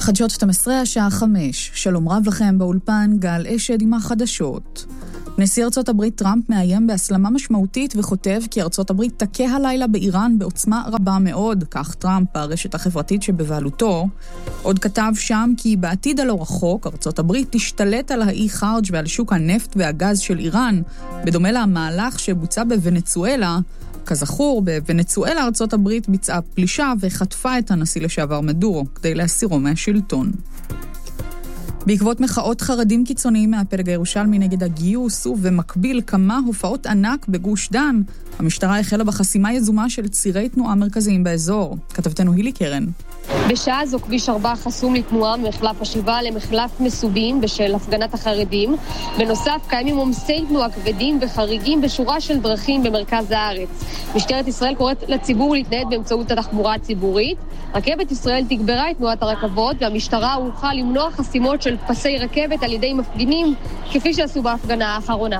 חדשות 12 השעה 5. שלום רב לכם באולפן, גל אשד עם החדשות. נשיא ארצות הברית טראמפ מאיים בהסלמה משמעותית וכותב כי ארצות הברית תכה הלילה באיראן בעוצמה רבה מאוד, כך טראמפ ברשת החברתית שבבעלותו. עוד כתב שם כי בעתיד הלא רחוק ארצות הברית תשתלט על האי חרג' ועל שוק הנפט והגז של איראן, בדומה למהלך שבוצע בוונצואלה. כזכור, בוונצואלה ארצות הברית ביצעה פלישה וחטפה את הנשיא לשעבר מדורו כדי להסירו מהשלטון. בעקבות מחאות חרדים קיצוניים מהפלג הירושלמי נגד הגיוס ובמקביל כמה הופעות ענק בגוש דן, המשטרה החלה בחסימה יזומה של צירי תנועה מרכזיים באזור. כתבתנו הילי קרן. בשעה זו כביש 4 חסום לתנועה ממחלף השבעה למחלף מסובים בשל הפגנת החרדים. בנוסף קיימים עומסי תנועה כבדים וחריגים בשורה של דרכים במרכז הארץ. משטרת ישראל קוראת לציבור להתנייד באמצעות התחבורה הציבורית. רכבת ישראל תגברה את תנועת הרכבות והמשטרה ערוכה למנוע חסימות של פסי רכבת על ידי מפגינים כפי שעשו בהפגנה האחרונה.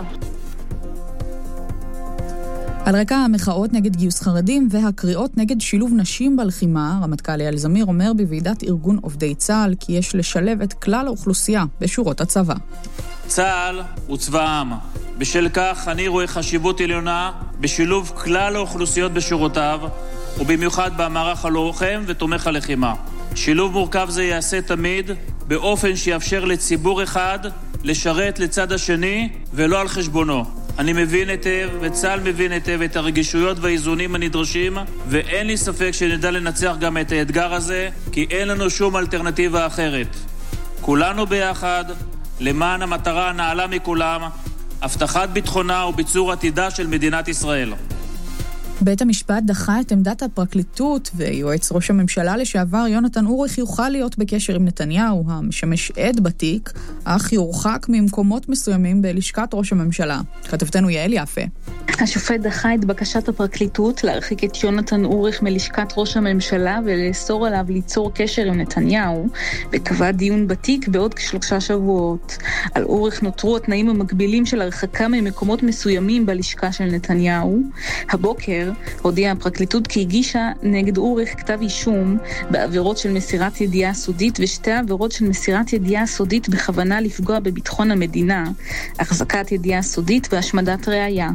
על רקע המחאות נגד גיוס חרדים והקריאות נגד שילוב נשים בלחימה, רמטכ"ל אייל זמיר אומר בוועידת ארגון עובדי צה"ל כי יש לשלב את כלל האוכלוסייה בשורות הצבא. צה"ל הוא צבא העם. בשל כך אני רואה חשיבות עליונה בשילוב כלל האוכלוסיות בשורותיו, ובמיוחד במערך הלוחם ותומך הלחימה. שילוב מורכב זה יעשה תמיד באופן שיאפשר לציבור אחד לשרת לצד השני ולא על חשבונו. אני מבין היטב וצה"ל מבין היטב את הרגישויות והאיזונים הנדרשים, ואין לי ספק שנדע לנצח גם את האתגר הזה, כי אין לנו שום אלטרנטיבה אחרת. כולנו ביחד למען המטרה הנעלה מכולם, הבטחת ביטחונה וביצור עתידה של מדינת ישראל. בית המשפט דחה את עמדת הפרקליטות, ויועץ ראש הממשלה לשעבר יונתן אוריך יוכל להיות בקשר עם נתניהו, המשמש עד בתיק, אך יורחק ממקומות מסוימים בלשכת ראש הממשלה. כתבתנו יעל יפה. השופט דחה את בקשת הפרקליטות להרחיק את יונתן אוריך מלשכת ראש הממשלה ולאסור עליו ליצור קשר עם נתניהו, וקבע דיון בתיק בעוד כ3 שבועות. על אוריך נותרו התנאים המקבילים של הרחקה ממקומות מסוימים בלשכה של נתניהו. הבוקר הודיעה הפרקליטות כי הגישה נגד אוריך כתב אישום בעבירות של מסירת ידיעה סודית ושתי עבירות של מסירת ידיעה סודית בכוונה לפגוע בביטחון המדינה, החזקת ידיעה סודית והשמדת ראיה.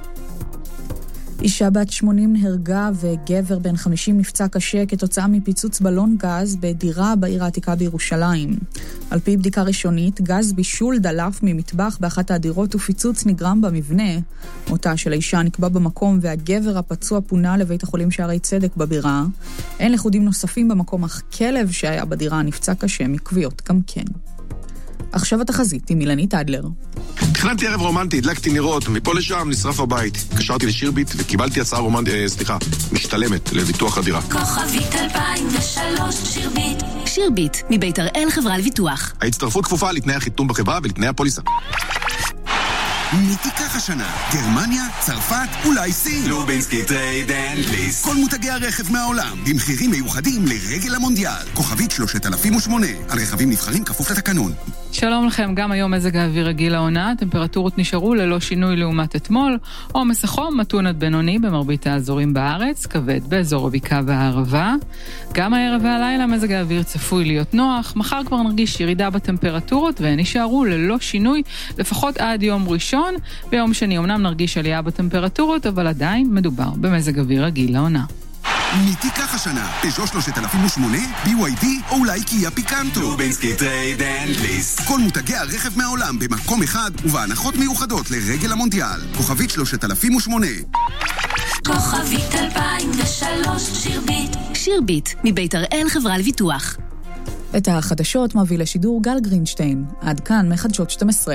אישה בת 80 נהרגה וגבר בן 50 נפצע קשה כתוצאה מפיצוץ בלון גז בדירה בעיר העתיקה בירושלים. על פי בדיקה ראשונית, גז בישול דלף ממטבח באחת הדירות ופיצוץ נגרם במבנה. מותה של האישה נקבע במקום והגבר הפצוע פונה לבית החולים שערי צדק בבירה. אין לכודים נוספים במקום, אך כלב שהיה בדירה נפצע קשה מכוויות גם כן. עכשיו התחזית עם אילנית אדלר. תכננתי ערב רומנטי, הדלקתי נרות, מפה לשם נשרף הבית. קשרתי לשירביט וקיבלתי הצעה משתלמת לביטוח הדירה. כוכבית 2003 שירביט. שירביט, מבית הראל חברה לביטוח. ההצטרפות כפופה לתנאי החיתום בחברה ולתנאי הפוליסה. מי תיקח השנה? גרמניה, צרפת, אולי סין? לובינסקי טרייד אנד ליסט. כל מותגי הרכב מהעולם, במחירים מיוחדים לרגל המונדיאל. כוכבית 3008. על רכבים נבחרים כפוף לתקנון. שלום לכם, גם היום מזג האוויר רגיל לעונה, טמפרטורות נשארו ללא שינוי לעומת אתמול, עומס החום מתון עד בינוני במרבית האזורים בארץ, כבד באזור הבקעה והערבה. גם הערב והלילה מזג האוויר צפוי להיות נוח, מחר כבר נרגיש ירידה בטמפרטורות והן נשארו ללא שינוי, לפחות עד יום ראשון. ביום שני אמנם נרגיש עלייה בטמפרטורות, אבל עדיין מדובר במזג אוויר רגיל לעונה. מי תיקח השנה? פז'ו 3008, BYD או אולי קיה פיקנטו. לובינסקי טרייד אנד ליסט. כל מותגי הרכב מהעולם במקום אחד ובהנחות מיוחדות לרגל המונדיאל. כוכבית 3008. כוכבית 2003 שירביט. שירביט, מבית הראל חברה לביטוח. את החדשות מביא לשידור גל גרינשטיין. עד כאן מחדשות 12.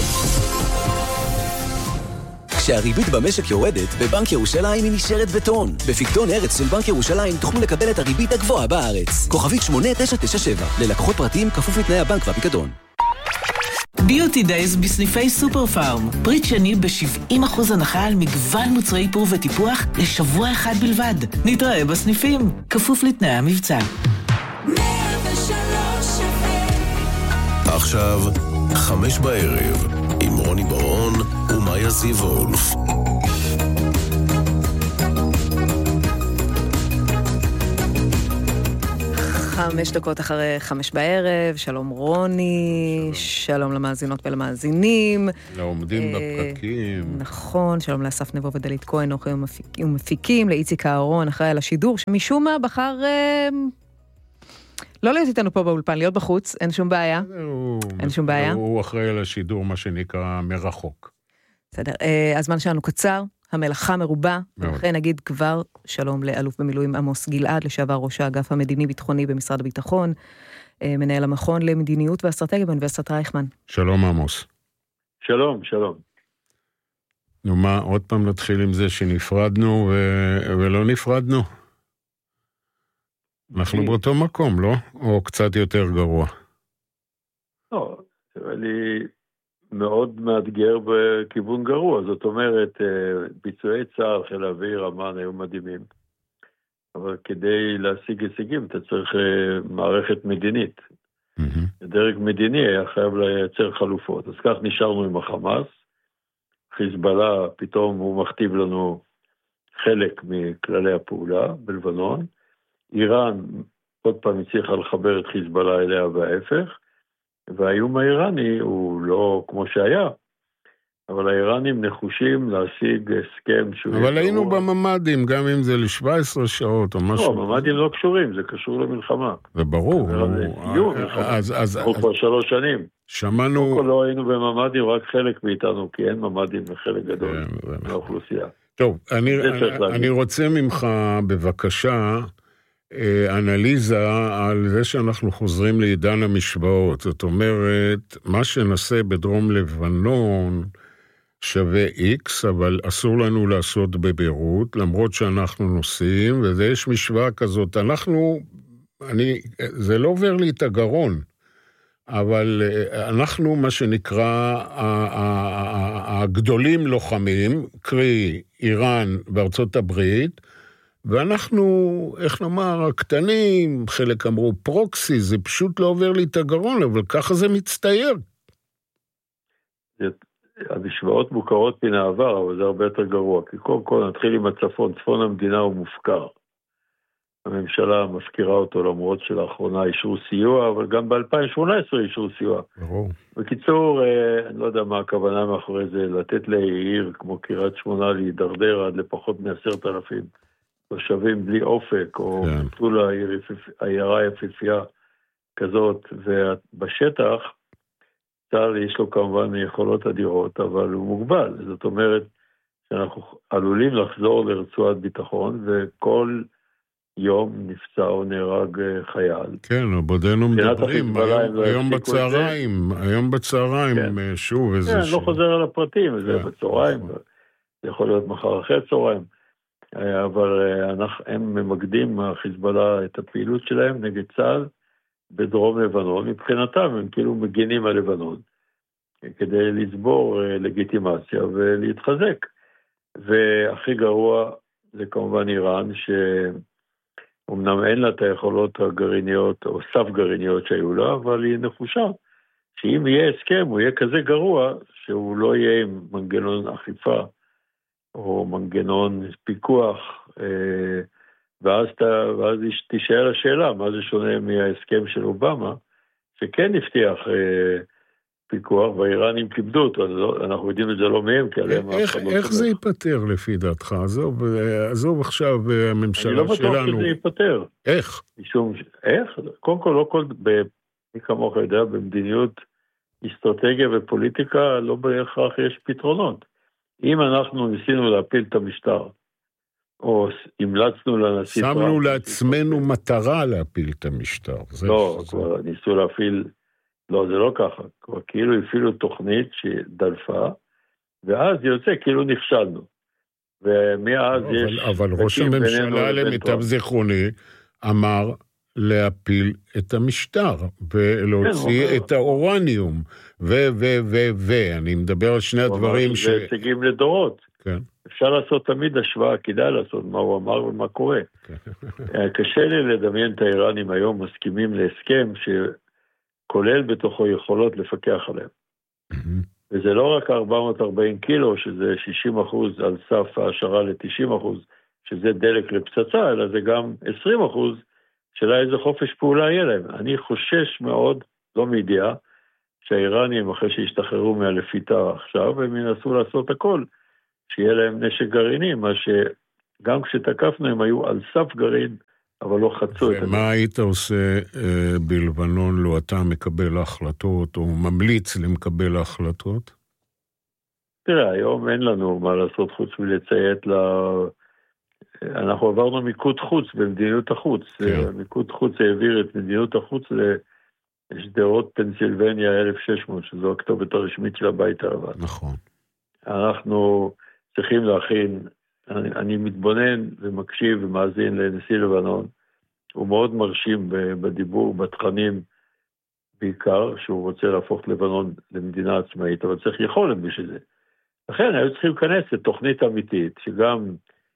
כשהריבית במשק יורדת, בבנק ירושלים היא נשארת בטון. בפיקדון ארץ של בנק ירושלים תוכלו לקבל את הריבית הגבוהה בארץ. כוכבית 8997, ללקוחות פרטיים כפוף לתנאי הבנק והפיקדון. ביוטי דייז בסניפי סופר פארם. פריט שני ב-70% הנחה על מגוון מוצרי איפור וטיפוח לשבוע אחד בלבד. נתראה בסניפים, כפוף לתנאי המבצע. עכשיו, 5 בערב, עם רוני ברון ומאיה זיו וולף. 5 דקות אחרי 5 בערב, שלום רוני, שלום למאזינות ולמאזינים. לעומדים בפקקים. נכון, שלום לאסף נבו ודלית כהן, עורכים ומפיקים, לאיציק אהרון, אחראי על השידור, שמשום מה בחר לא להיות איתנו פה באולפן, להיות בחוץ, אין שום בעיה. אין שום בעיה. הוא אחראי על השידור, מה שנקרא מרחוק. בסדר, הזמן שלנו קצר. המלאכה מרובה, ולכן נגיד כבר שלום לאלוף במילואים עמוס גלעד, לשעבר ראש האגף המדיני-ביטחוני במשרד הביטחון, מנהל המכון למדיניות ואסטרטגיה באוניברסיטת רייכמן. שלום עמוס. שלום, שלום. נו מה, עוד פעם נתחיל עם זה שנפרדנו ולא נפרדנו? אנחנו באותו מקום, לא? או קצת יותר גרוע? לא, תראה לי מאוד מאתגר בכיוון גרוע, זאת אומרת, ביצועי צה"ל, חיל האוויר, אמ"ן, היו מדהימים, אבל כדי להשיג הישגים אתה צריך מערכת מדינית. דרג מדיני היה חייב לייצר חלופות, אז כך נשארנו עם החמאס, חיזבאללה פתאום הוא מכתיב לנו חלק מכללי הפעולה בלבנון, איראן עוד פעם הצליחה לחבר את חיזבאללה אליה וההפך, והאיום האיראני הוא לא כמו שהיה, אבל האיראנים נחושים להשיג הסכם שהוא... אבל היינו בממדים, גם אם זה ל-17 שעות או משהו. לא, ממדים לא קשורים, זה קשור למלחמה. זה ברור. אז כבר 3 שנים. שמענו... לא היינו בממדים, רק חלק מאיתנו, כי אין ממדים לחלק גדול מהאוכלוסייה. טוב, אני רוצה ממך בבקשה... אנליזה על זה שאנחנו חוזרים לעידן המשוואות. זאת אומרת, מה שנעשה בדרום לבנון שווה X, אבל אסור לנו לעשות בביירות, למרות שאנחנו נוסעים, וזה יש משוואה כזאת. זה לא עובר לי את הגרון, אבל אנחנו, מה שנקרא, הגדולים לוחמים, קרי איראן וארצות הברית, ואנחנו, איך נאמר, הקטנים, חלק אמרו פרוקסי, זה פשוט לא עובר לי את הגרון, אבל ככה זה מצטייר. המשוואות מוכרות מן העבר, אבל זה הרבה יותר גרוע, כי קודם כל נתחיל עם הצפון, צפון המדינה הוא מופקר. הממשלה מפקירה אותו למרות שלאחרונה אישור סיוע, אבל גם ב-2018 אישור סיוע. בקיצור, אני לא יודע מה הכוונה מאחורי זה, לתת לעיר כמו קריית שמונה להידרדר עד לפחות מ10,000 תושבים בלי אופק, או ביטול העיירה יפיפייה כזאת, ובשטח, צה"ל יש לו כמובן יכולות אדירות, אבל הוא מוגבל. זאת אומרת שאנחנו עלולים לחזור לרצועת ביטחון, וכל יום נפצע או נהרג חייל. כן, עובדנו מדברים, היום בצהריים, שוב איזה כן, לא חוזר על הפרטים, זה בצהריים, זה יכול להיות מחר אחרי צהריים, אבל הם ממקדים החיזבאללה את הפעילות שלהם נגד צה"ל בדרום לבנון, מבחינתם הם כאילו מגינים על לבנון, כדי לסבור לגיטימציה ולהתחזק. והכי גרוע זה כמובן איראן, שאומנם אין לה את היכולות הגרעיניות או סף גרעיניות שהיו לה, אבל היא נחושה שאם יהיה הסכם הוא יהיה כזה גרוע שהוא לא יהיה עם מנגנון אכיפה או מנגנון פיקוח, ואז תישאל השאלה, מה זה שונה מההסכם של אובמה, שכן הבטיח פיקוח, והאיראנים כיבדו אותו, אנחנו יודעים את זה לא מהם, כי עליהם... איך זה ייפטר לפי דעתך? עזוב עכשיו הממשלה שלנו. אני לא בטוח שזה ייפטר. איך? איך? קודם כל, לא כל, מי כמוך יודע, במדיניות אסטרטגיה ופוליטיקה, לא בהכרח יש פתרונות. אם אנחנו ניסינו להפיל את המשטר, או המלצנו לנשיא... שמנו לעצמנו מטרה להפיל את המשטר. לא, כבר ניסו להפיל... לא, זה לא ככה. כבר כאילו הפעילו תוכנית שדלפה, ואז יוצא כאילו נכשלנו. ומאז יש... אבל ראש הממשלה למיטב זכרוני אמר להפיל את המשטר, ולהוציא את האורניום, אני מדבר על שני הדברים זה הישגים לדורות. כן. אפשר לעשות תמיד השוואה, כדאי לעשות מה הוא אמר ומה קורה. קשה לי לדמיין את האיראנים היום מסכימים להסכם שכולל בתוכו יכולות לפקח עליהם. וזה לא רק 440 קילו, שזה 60% על סף ההשערה ל-90%, שזה דלק לפצצה, אלא זה גם 20%, שאלה איזה חופש פעולה יהיה להם. אני חושש מאוד, לא מידיעה, שהאיראנים אחרי שהשתחררו מהלפיתה עכשיו, הם ינסו לעשות הכל, שיהיה להם נשק גרעיני, מה שגם כשתקפנו הם היו על סף גרעין, אבל לא חצו את זה. ומה היית עושה בלבנון לו אתה מקבל החלטות, או ממליץ למקבל החלטות? תראה, היום אין לנו מה לעשות חוץ מלציית אנחנו עברנו מיקוד חוץ במדיניות החוץ. מיקוד חוץ העביר את מדיניות החוץ לשדרות פנסילבניה 1600, שזו הכתובת הרשמית של הבית הלבן. נכון. אנחנו צריכים להכין, אני מתבונן ומקשיב ומאזין לנשיא לבנון, הוא מאוד מרשים בדיבור, בתכנים בעיקר, שהוא רוצה להפוך את לבנון למדינה עצמאית, אבל צריך יכולת בשביל זה. לכן היו צריכים להיכנס לתוכנית אמיתית, שגם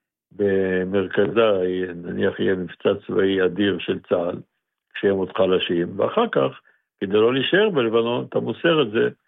במרכזה, נניח יהיה מבצע צבאי אדיר של צה"ל, כשהם עוד חלשים, ואחר כך, כדי לא להישאר בלבנון, אתה מוסר את זה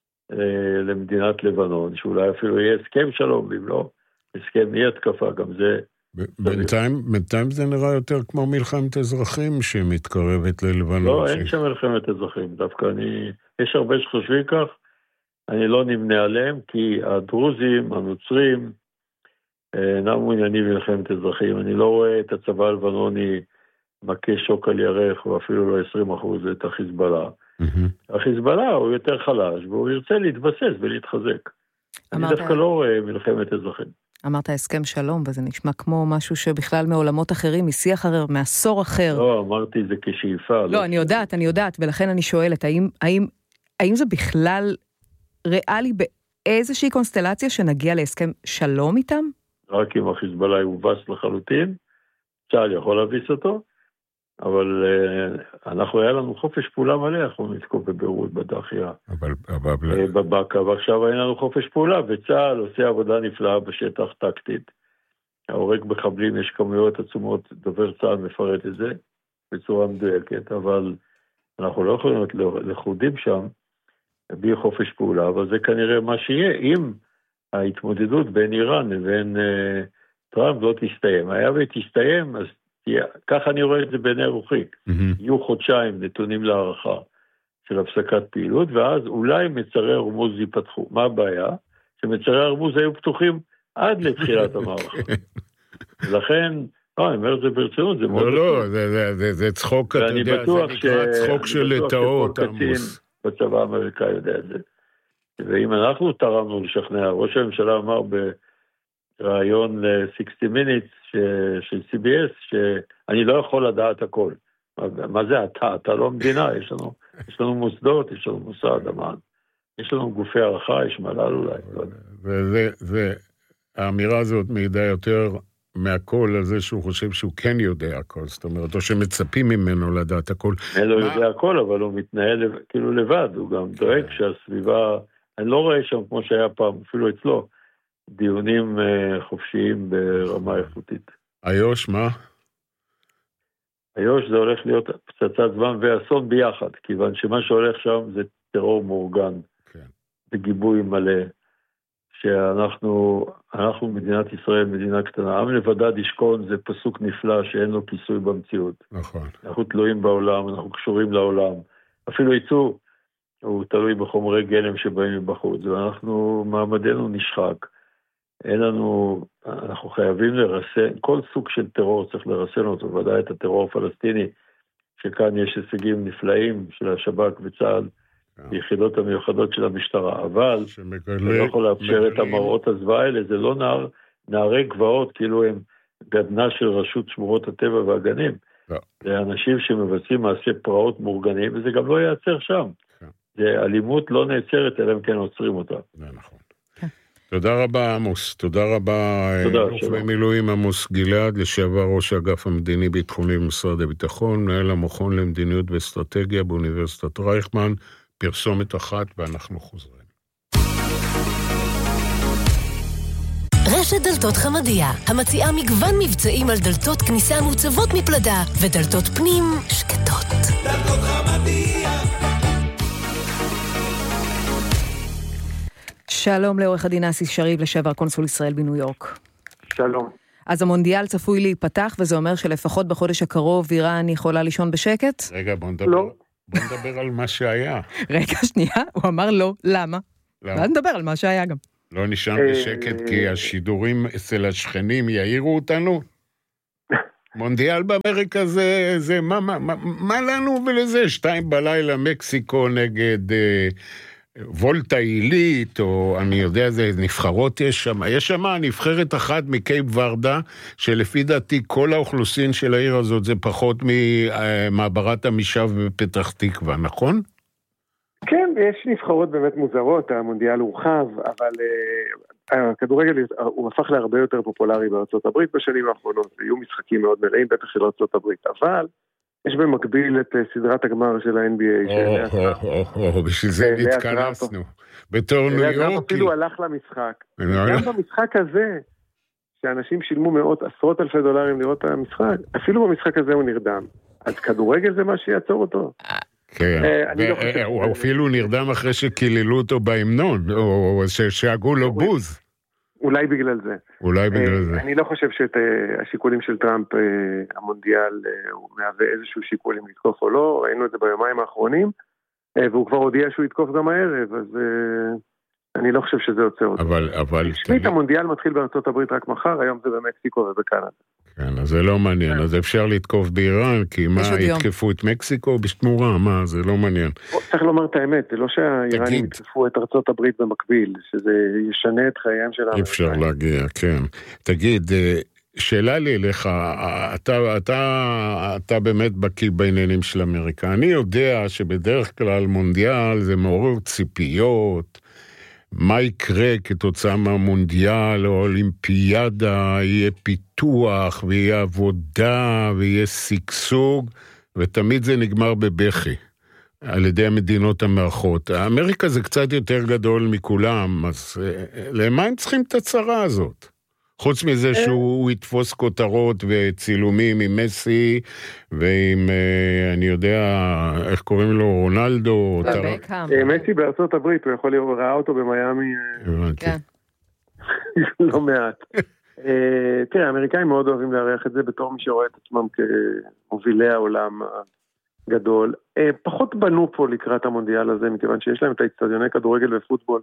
למדינת לבנון, שאולי אפילו יהיה הסכם שלום, ואם לא, הסכם אי התקפה, גם זה... בינתיים זה נראה יותר כמו מלחמת אזרחים שמתקרבת ללבנון. לא, אין שם מלחמת אזרחים, דווקא יש הרבה שחושבים כך, אני לא נמנה עליהם, כי הדרוזים, הנוצרים, אינם מעוניינים במלחמת אזרחים. אני לא רואה את הצבא הלבנוני מכה שוק על ירך, או אפילו לא 20% את החיזבאללה. החיזבאללה הוא יותר חלש, והוא ירצה להתבסס ולהתחזק. אני דווקא לא רואה מלחמת אזרחים. אמרת הסכם שלום, וזה נשמע כמו משהו שבכלל מעולמות אחרים, משיח אחר, מעשור אחר. לא, אמרתי זה כשאיפה. לא, אני יודעת, ולכן אני שואלת, האם זה בכלל ריאלי באיזושהי קונסטלציה שנגיע להסכם שלום איתם? רק אם החיזבאללה יובס לחלוטין, צה"ל יכול להביס אותו, אבל היה לנו חופש פעולה מלא, אנחנו נתקוף בבירות, בדחיה, בבקה, ועכשיו אין לנו חופש פעולה, וצה"ל עושה עבודה נפלאה בשטח טקטית. ההורג מחבלים, יש כמויות עצומות, דובר צה"ל מפרט את זה בצורה מדויקת, אבל אנחנו לא יכולים להיות לחודים שם, בלי חופש פעולה, אבל זה כנראה מה שיהיה, אם ההתמודדות בין איראן לבין טראמפ לא תסתיים. היה ותסתיים, אז ככה אני רואה את זה בעיני רוחי. יהיו חודשיים נתונים להערכה של הפסקת פעילות, ואז אולי מצרי הרמוז ייפתחו. מה הבעיה? שמצרי הרמוז היו פתוחים עד לתחילת המערכה. לכן, אני אומר את זה ברצינות, זה מאוד... לא, זה צחוק, אתה יודע, זה נקרא צחוק של לטאות, עמוס. בצבא האמריקאי יודע את זה. ואם אנחנו תרמנו לשכנע, ראש הממשלה אמר ברעיון ל-60 Minutes של CBS, שאני לא יכול לדעת הכל. מה זה אתה לא מדינה, יש לנו מוסדות, יש לנו מוסד, אמן. יש לנו גופי הערכה, יש מל"ל אולי. והאמירה הזאת מעידה יותר מהכל על זה שהוא חושב שהוא כן יודע הכל, זאת אומרת, או שמצפים ממנו לדעת הכל. הוא לא יודע הכל, אבל הוא מתנהל כאילו לבד, הוא גם דואג שהסביבה, אני לא רואה שם כמו שהיה פעם, אפילו אצלו, דיונים חופשיים ברמה איכותית. איו"ש, מה? איו"ש זה הולך להיות פצצת זמן ואסון ביחד, כיוון שמה שהולך שם זה טרור מאורגן, בגיבוי מלא, שאנחנו מדינת ישראל, מדינה קטנה, עם לבדד ישכון זה פסוק נפלא שאין לו כיסוי במציאות. נכון. אנחנו תלויים בעולם, אנחנו קשורים לעולם. אפילו ייצוא, הוא תלוי בחומרי גלם שבאים מבחוץ, ואנחנו, מעמדנו נשחק. אנחנו חייבים לרסן, כל סוג של טרור צריך לרסן אותו, ודאי את הטרור הפלסטיני, שכאן יש הישגים נפלאים של השב"כ וצה"ל, ביחידות המיוחדות של המשטרה, אבל זה לא יכול לאפשר את המראות הזוועה האלה, זה לא נערי גבעות, כאילו הם גדנה של רשות שמורות הטבע והגנים, זה אנשים שמבצעים מעשי פרעות מאורגנים, וזה גם לא ייעצר שם, זה אלימות לא נעצרת, אלא אם כן עוצרים אותה. זה נכון. תודה רבה עמוס, תודה רבה אלוף במילואים עמוס גלעד, לשעבר ראש האגף המדיני ביטחוני במשרד הביטחון, מנהל המכון למדיניות ואסטרטגיה באוניברסיטת רייכמן, פרסומת אחת ואנחנו חוזרים. רשת דלתות חמדיה, המציעה מגוון מבצעים על דלתות כניסה מוצבות מפלדה ודלתות פנים שקטות. דלתות חמדיה. שלום לעורך הדין אסי שריב, לשעבר קונסול ישראל בניו יורק. שלום. אז המונדיאל צפוי להיפתח, וזה אומר שלפחות בחודש הקרוב איראן יכולה לישון בשקט? רגע, בוא נדבר על מה שהיה. רגע, שנייה, הוא אמר לא, למה? ואז נדבר על מה שהיה גם. לא נשאר בשקט כי השידורים אצל השכנים יעירו אותנו? מונדיאל באמריקה זה מה לנו ולזה? 2 בלילה מקסיקו נגד וולטה עילית, או אני יודע איזה נבחרות יש שם. יש שם נבחרת אחת מקייפ ורדה, שלפי דעתי כל האוכלוסין של העיר הזאת זה פחות ממעברת המשב בפתח תקווה, נכון? כן, יש נבחרות באמת מוזרות, המונדיאל הורחב, אבל הכדורגל הוא הפך להרבה יותר פופולרי בארצות הברית בשנים האחרונות, היו משחקים מאוד מלאים, בטח של ארצות הברית, אבל יש במקביל את סדרת הגמר של ה-NBA. בשביל זה נתכנסנו. בתור ניו יורקי. אפילו הלך למשחק. גם במשחק הזה, שאנשים שילמו עשרות אלפי דולרים לראות את המשחק, אפילו במשחק הזה הוא נרדם. אז כדורגל זה מה שיעצור אותו. כן, הוא אפילו נרדם אחרי שקיללו אותו בהמנון, או שהגו לו בוז. אולי בגלל זה. אני לא חושב שאת השיקולים של טראמפ, המונדיאל, הוא מהווה איזשהו שיקול אם לתקוף או לא, ראינו את זה ביומיים האחרונים, והוא כבר הודיע שהוא יתקוף גם הערב, אז אני לא חושב שזה יוצא אותו. אבל... שפית המונדיאל מתחיל בארצות הברית רק מחר, היום זה במקסיקו ובקנדה. כן, אז זה לא מעניין, אז אפשר לתקוף באיראן, כי מה, יתקפו את מקסיקו בתמורה? מה, זה לא מעניין. צריך לומר את האמת, זה לא שהאיראנים יתקפו את ארצות הברית במקביל, שזה ישנה את חייהם של האמריקאים. אפשר להגיע, כן. תגיד, שאלה לי אליך, אתה באמת בקיא בעניינים של אמריקה. אני יודע שבדרך כלל מונדיאל זה מעורר ציפיות, מה יקרה כתוצאה מהמונדיאל או אולימפיאדה, יהיה פיתוח ויהיה עבודה ויהיה סגסוג, ותמיד זה נגמר בבכי על ידי המדינות המארחות. אמריקה זה קצת יותר גדול מכולם, אז למה הם צריכים את הצרה הזאת? חוץ מזה שהוא יתפוס כותרות וצילומים עם מסי, ועם, אני יודע, איך קוראים לו, רונלדו. מסי בארצות הברית, הוא יכול לראות, ראה אותו במיימי. כן. לא מעט. תראה, האמריקאים מאוד אוהבים לארח את זה, בתור מי שרואה את עצמם כמובילי העולם הגדול. פחות בנו פה לקראת המונדיאל הזה, מכיוון שיש להם את האצטדיוני כדורגל ופוטבול,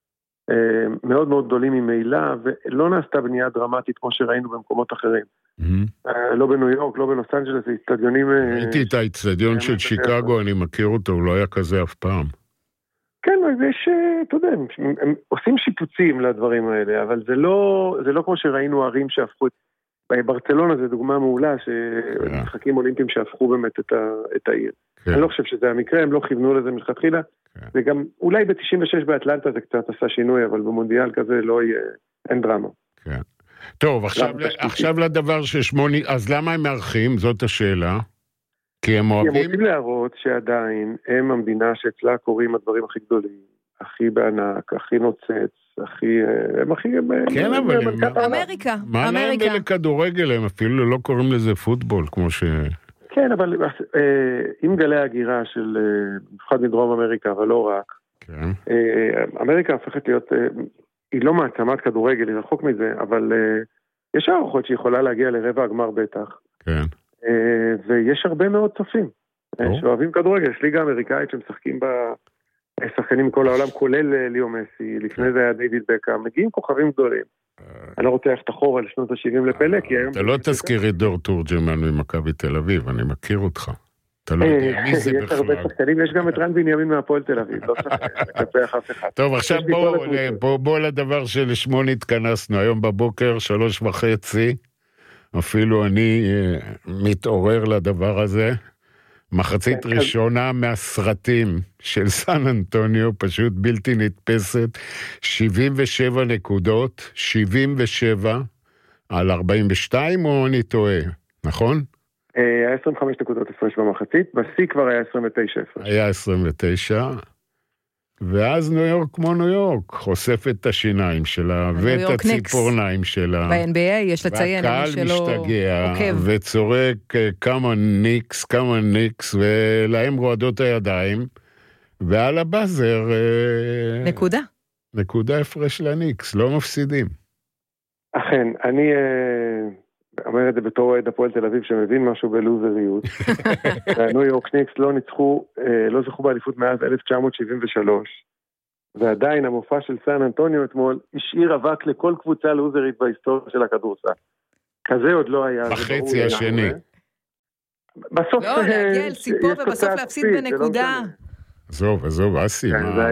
מאוד מאוד גדולים ממילא, ולא נעשתה בנייה דרמטית כמו שראינו במקומות אחרים. לא בניו יורק, לא בלוס אנג'לס, זה אצטדיונים... ראיתי את האצטדיון של שיקגו, אני מכיר אותו, הוא לא היה כזה אף פעם. כן, יש, אתה יודע, הם עושים שיפוצים לדברים האלה, אבל זה לא כמו שראינו ערים שהפכו את... ברצלונה זה דוגמה מעולה, שמשחקים אולימפיים שהפכו באמת את העיר. אני לא חושב שזה המקרה, הם לא כיוונו לזה מלכתחילה, וגם אולי ב-96 באטלנטה זה קצת עשה שינוי, אבל במונדיאל כזה לא יהיה, אין דרמה. טוב, עכשיו לדבר ששמוני, אז למה הם מארחים? זאת השאלה. כי הם אוהבים... הם רוצים להראות שעדיין הם המדינה שאצלה קוראים הדברים הכי גדולים, הכי בענק, הכי נוצץ, הם הכי... כן, אבל... אמריקה. מה להם לכדורגל? הם אפילו לא קוראים לזה פוטבול, כמו ש... כן, אבל עם גלי הגירה של במיוחד מדרום אמריקה, אבל לא רק, אמריקה הופכת להיות, היא לא מעצמת כדורגל, היא רחוק מזה, אבל יש הערכות שיכולה להגיע לרבע הגמר בטח. כן. ויש הרבה מאוד צופים שאוהבים כדורגל. יש ליגה אמריקאית שמשחקים בשחקנים מכל העולם, כולל ליאו מסי, לפני זה היה דיוויד בקאם, מגיעים כוכבים גדולים. אני לא רוצה ללכת אחורה לשנות ה-70 לפלא, כי היום... אתה לא תזכיר את דור תורג'מן ממכבי תל אביב, אני מכיר אותך. אתה לא יודע מי זה בכלל. יש הרבה שחקנים, יש גם את רן בנימין מהפועל תל אביב, לא צריך לקפח אף אחד. טוב, עכשיו בוא לדבר שלשמו נתכנסנו, היום בבוקר, 3:30, אפילו אני מתעורר לדבר הזה, מחצית ראשונה מהסרטים של סן אנטוניו, פשוט בלתי נתפסת, 77 נקודות, 77 על 42, או אני טועה, נכון? היה 25 נקודות הפרש במחצית, בשיא כבר היה 29 הפרש. היה 29, ואז ניו יורק כמו ניו יורק, חושפת את השיניים שלה, ואת הציפורניים שלה. ב-NBA יש לציין, והקהל משתגע, וצורק כמה ניקס, ולהם רועדות הידיים, ועל הבאזר... נקודה. נקודה הפרש לניקס, לא מפסידים. אכן, אני אומר את זה בתור אוהד הפועל תל אביב שמבין משהו בלוזריות. הניו יורק ניקס לא זכו באליפות מאז 1973, ועדיין המופע של סן אנטוניו אתמול השאיר אבק לכל קבוצה לוזרית בהיסטוריה של הכדורסל. כזה עוד לא היה. בחצי השני. בסוף... לא, להגיע אל ציפור ובסוף להפסיד בנקודה. עזוב, אסי,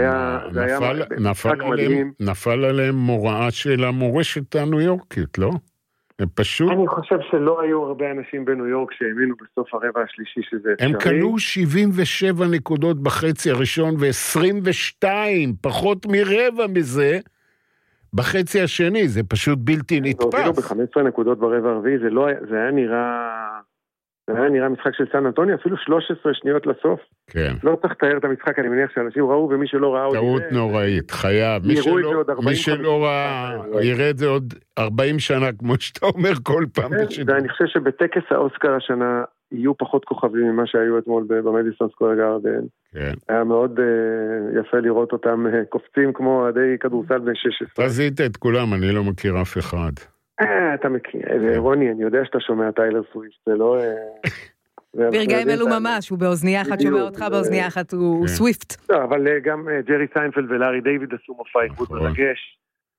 נפל עליהם מוראה של המורשת הניו יורקית, לא? פשוט... אני חושב שלא היו הרבה אנשים בניו יורק שהאמינו בסוף הרבע השלישי שזה אפשרי. הם קנו 77 נקודות בחצי הראשון ו22, פחות מרבע מזה, בחצי השני, זה פשוט בלתי נתפס. הובילו ב-15 נקודות ברבע הרביעי, זה היה נראה משחק של סן אנטוניו, אפילו 13 שניות לסוף. כן. לא צריך לתאר את המשחק, אני מניח שאנשים ראו, ומי שלא ראה... טעות נוראית, חייב. מי שלא ראה, יראה את זה עוד 40 שנה, כמו שאתה אומר כל פעם. ואני חושב שבטקס האוסקר השנה, יהיו פחות כוכבים ממה שהיו אתמול במדיסון סקוור גארדן. כן. היה מאוד יפה לראות אותם קופצים כמו עדי כדורסל בני 16. אתה זיהית את כולם, אני לא מכיר אף אחד. אתה מכיר, רוני, אני יודע שאתה שומע טיילר סוויפט, זה לא... ברגעים אלו ממש, הוא באוזנייה אחת שומע אותך, באוזנייה אחת הוא סוויפט. לא, אבל גם ג'רי סיינפלד ולארי דיוויד עשו מופע עיבוד מרגש.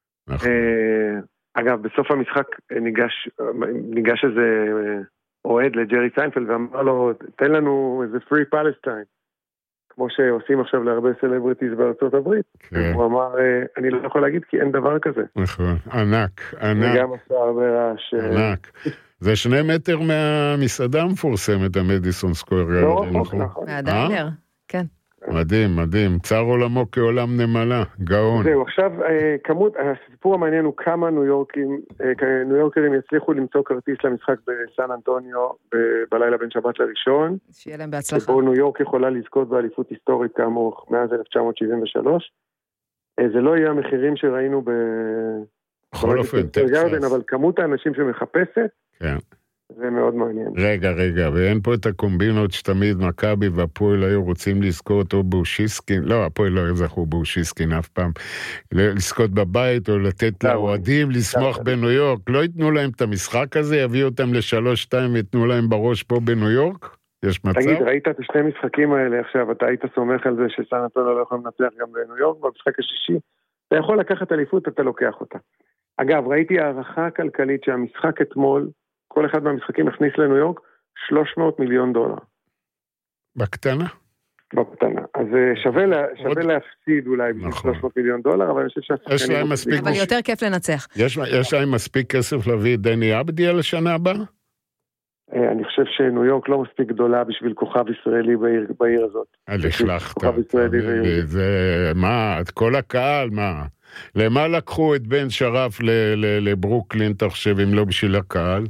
אגב, בסוף המשחק ניגש איזה אוהד לג'רי סיינפלד ואמר לו, תן לנו איזה free Palestine. כמו שעושים עכשיו להרבה סלבריטיז בארצות הברית. הוא אמר, אני לא יכול להגיד כי אין דבר כזה. נכון, ענק. וגם עשה הרבה רעש. ענק. זה 2 מטר מהמסעדה המפורסמת, המדיסון סקוור גארדן, נכון? מהדיינר, כן. מדהים. צר עולמו כעולם נמלה, גאון. זהו, עכשיו, הסיפור המעניין הוא כמה ניו יורקרים יצליחו למצוא כרטיס למשחק בסן אנטוניו בלילה בין שבת לראשון. שיהיה להם בהצלחה. שבו ניו יורק יכולה לזכות באליפות היסטורית כאמור מאז 1973. זה לא יהיה המחירים שראינו בכל אופן, טקסס. אבל כמות האנשים שמחפשת, כן. זה מאוד מעניין. רגע, ואין פה את הקומבינות שתמיד מכבי והפועל היו רוצים לזכות או בושיסקין, לא, הפועל לא זכו בושיסקין אף פעם, לזכות בבית או לתת לאוהדים, לשמוח בניו יורק, לא ייתנו להם את המשחק הזה, יביאו אותם ל3-2 ויתנו להם בראש פה בניו יורק? יש מצב? תגיד, ראית את שני משחקים האלה עכשיו, אתה היית סומך על זה שסן אנטוניו לא יכול לנצח גם בניו יורק, במשחק השישי, אתה יכול לקחת אליפות, אתה לוקח אותה. אגב, ראיתי הערכה כלכלית שהמשחק אתמול, כל אחד מהמשחקים הכניס לניו יורק $300 מיליון. בקטנה? בקטנה. אז שווה להפסיד אולי $300 מיליון, אבל אני חושב שהשחקנים... אבל יותר כיף לנצח. יש להם מספיק כסף להביא את דני עבדיה לשנה הבאה? אני חושב שניו יורק לא מספיק גדולה בשביל כוכב ישראלי בעיר הזאת. לכלכת. מה, את כל הקהל, מה? למה לקחו את בן שרף לברוקלין, אתה חושב, אם לא בשביל הקהל?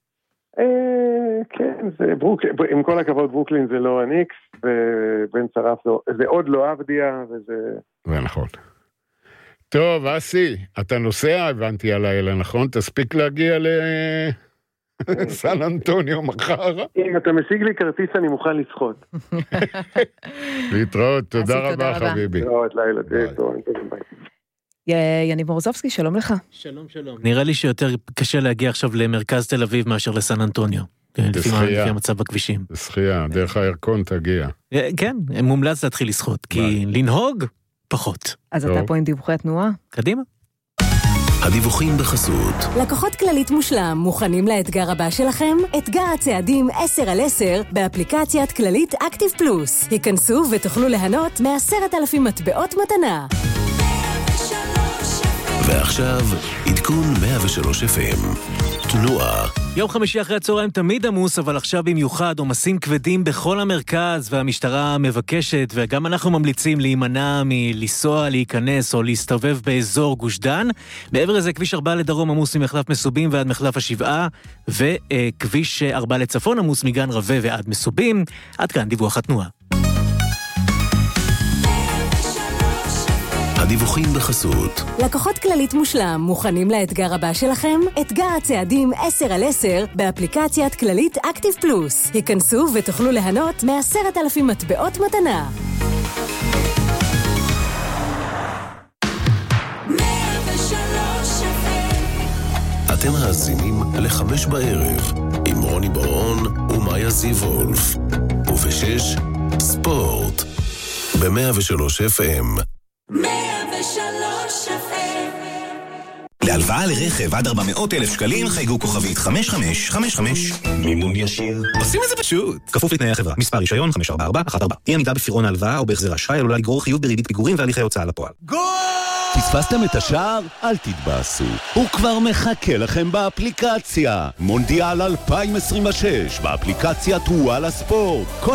כן, עם כל הכבוד ברוקלין זה לא הניקס, ובן שרף זה עוד לא עבדיה, וזה... זה נכון. טוב, אסי, אתה נוסע, הבנתי הלילה, נכון? תספיק להגיע סן אנטוניו מחר. אם אתה משיג לי כרטיס אני מוכן לשחות. להתראות, תודה רבה חביבי. להתראות לילה, יניב מורוזובסקי, שלום לך. שלום. נראה לי שיותר קשה להגיע עכשיו למרכז תל אביב מאשר לסן אנטוניו. לפי המצב בכבישים. בשחייה, דרך הירקון תגיע. כן, מומלץ להתחיל לשחות, כי לנהוג פחות. אז אתה פה עם דיווחי התנועה? קדימה. הדיווחים בחסות. לקוחות כללית מושלם, מוכנים לאתגר הבא שלכם? אתגר הצעדים 10/10 באפליקציית כללית אקטיב פלוס. היכנסו ותוכלו ליהנות מ10,000 מטבעות מתנה. ועכשיו, עדכון 103 FM. תנועה. יום חמישי אחרי הצהריים תמיד עמוס, אבל עכשיו במיוחד עומסים כבדים בכל המרכז, והמשטרה מבקשת, וגם אנחנו ממליצים להימנע מלנסוע, להיכנס או להסתובב באזור גוש דן. מעבר לזה, כביש 4 לדרום עמוס ממחלף מסובים ועד מחלף השבעה, וכביש 4 לצפון עמוס מגן רווה ועד מסובים. עד כאן דיווח התנועה. הדיווחים בחסות. לקוחות כללית מושלם, מוכנים לאתגר הבא שלכם? אתגר הצעדים 10/10 באפליקציית כללית אקטיב פלוס. היכנסו ותוכלו ליהנות מ10,000 מטבעות מתנה. אתם מאזינים ל-5 בערב עם רוני ברון ומאיה זיוולף. וב-6 ספורט ב-103 FM. 103 FM. להלוואה לרכב עד 400,000 שקלים חייגו כוכבית 5555. מימון ישיר. עושים את זה פשוט. כפוף לתנאי החברה. מספר רישיון 54414. אי עמידה בפירעון ההלוואה או בהחזר אשראי עלולה לגרור חיוב בריבית פיגורים והליכי הוצאה לפועל. פספסתם את השער? אל תתבאסו. הוא כבר מחכה לכם באפליקציה. מונדיאל 2026 באפליקציית וואלה ספורט.